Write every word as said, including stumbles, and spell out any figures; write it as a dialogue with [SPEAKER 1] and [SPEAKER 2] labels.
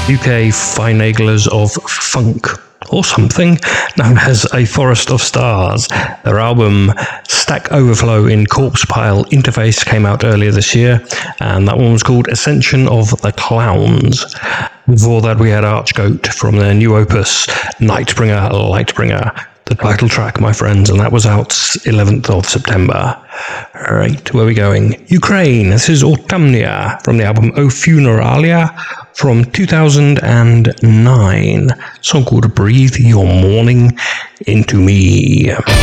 [SPEAKER 1] U K finaglers of funk or something, known as A Forest of Stars. Their album Stack Overflow in Corpse Pile Interface came out earlier this year, and that one was called Ascension of the Clowns. Before that, we had Archgoat from their new opus Nightbringer, Lightbringer, the title track, my friends, and that was out eleventh of September. Alright, where are we going? Ukraine. This is Autumnia from the album O Funeralia from two thousand nine. A song called Breathe Your Morning Into Me.